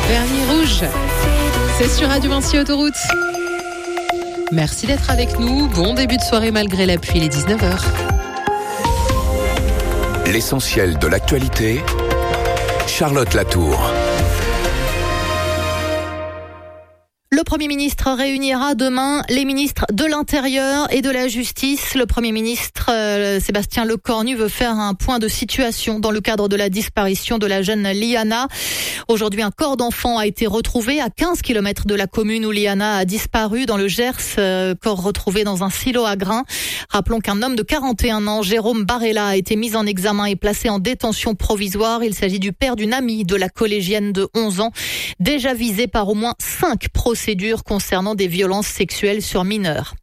Vernis rouge, c'est sur Radio Vinci Autoroute. Merci d'être avec nous. Bon début de soirée malgré la pluie, il est 19h. L'essentiel de l'actualité, Charlotte Latour. Le Premier ministre réunira demain les ministres de l'Intérieur et de la Justice. Le Premier ministre Sébastien Lecornu veut faire un point de situation dans le cadre de la disparition de la jeune Liana. Aujourd'hui, un corps d'enfant a été retrouvé à 15 km de la commune où Liana a disparu dans le Gers, corps retrouvé dans un silo à grains. Rappelons qu'un homme de 41 ans, Jérôme Barella, a été mis en examen et placé en détention provisoire. Il s'agit du père d'une amie de la collégienne de 11 ans, déjà visée par au moins 5 procédures concernant des violences sexuelles sur mineurs.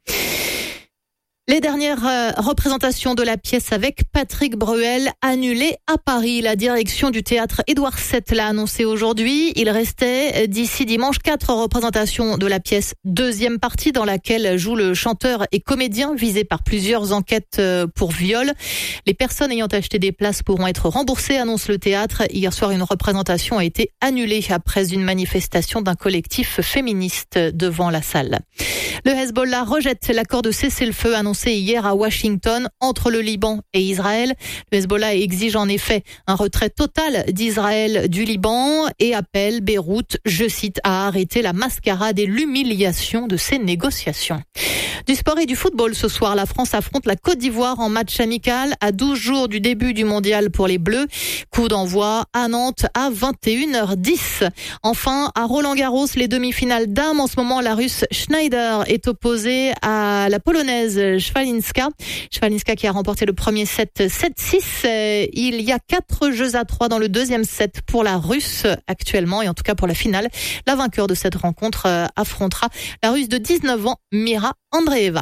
Les dernières représentations de la pièce avec Patrick Bruel annulées à Paris. La direction du théâtre Édouard VII l'a annoncé aujourd'hui. Il restait d'ici dimanche 4 représentations de la pièce deuxième partie dans laquelle joue le chanteur et comédien visé par plusieurs enquêtes pour viol. Les personnes ayant acheté des places pourront être remboursées, annonce le théâtre. Hier soir, une représentation a été annulée après une manifestation d'un collectif féministe devant la salle. Le Hezbollah rejette l'accord de cessez-le-feu annoncé hier à Washington entre le Liban et Israël. Le Hezbollah exige en effet un retrait total d'Israël du Liban et appelle Beyrouth, je cite, à arrêter la mascarade et l'humiliation de ces négociations. Du sport et du football ce soir, la France affronte la Côte d'Ivoire en match amical à 12 jours du début du mondial pour les Bleus. Coup d'envoi à Nantes à 21h10. Enfin, à Roland-Garros, les demi-finales dames. En ce moment, la Russe Schneider est opposée à la Polonaise Szwalinska. Szwalinska qui a remporté le premier set 7-6. Il y a 4-3 dans le deuxième set pour la Russe actuellement et en tout cas pour la finale. La vainqueur de cette rencontre affrontera la Russe de 19 ans, Mira Andreeva.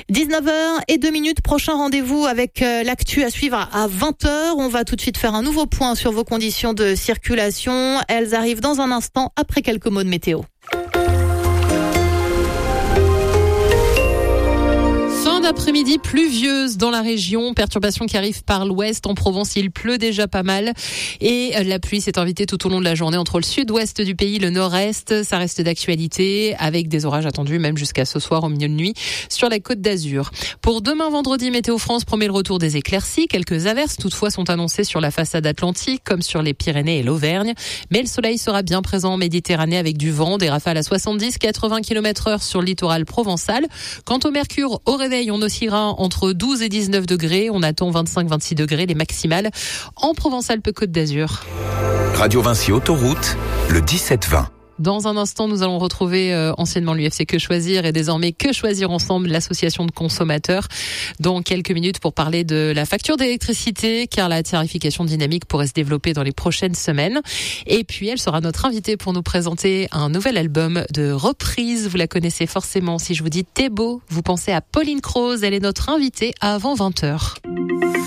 19h02, prochain rendez-vous avec l'actu à suivre à 20h. On va tout de suite faire un nouveau point sur vos conditions de circulation. Elles arrivent dans un instant après quelques mots de météo. Après-midi pluvieuse dans la région, perturbations qui arrivent par l'ouest. En Provence, il pleut déjà pas mal et la pluie s'est invitée tout au long de la journée entre le sud-ouest du pays, le nord-est. Ça reste d'actualité avec des orages attendus même jusqu'à ce soir au milieu de nuit sur la Côte d'Azur. Pour demain vendredi, Météo France promet le retour des éclaircies. Quelques averses toutefois sont annoncées sur la façade atlantique comme sur les Pyrénées et l'Auvergne. Mais le soleil sera bien présent en Méditerranée avec du vent, des rafales à 70-80 km/h sur le littoral provençal. Quant au mercure, au réveil, on oscillera entre 12 et 19 degrés. On attend 25-26 degrés, les maximales en Provence-Alpes-Côte d'Azur. Radio Vinci Autoroute, le 17-20. Dans un instant, nous allons retrouver anciennement l'UFC Que Choisir et désormais Que Choisir Ensemble, l'association de consommateurs, dans quelques minutes pour parler de la facture d'électricité, car la tarification dynamique pourrait se développer dans les prochaines semaines. Et puis, elle sera notre invitée pour nous présenter un nouvel album de reprise. Vous la connaissez forcément. Si je vous dis T'es beau, vous pensez à Pauline Croze. Elle est notre invitée avant 20h.